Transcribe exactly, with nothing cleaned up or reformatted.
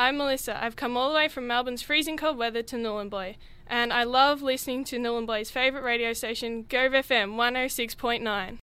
I'm Melissa. I've come all the way from Melbourne's freezing cold weather to Nhulunbuy, and I love listening to Nhulunbuy's favourite radio station, Gove F M one oh six point nine.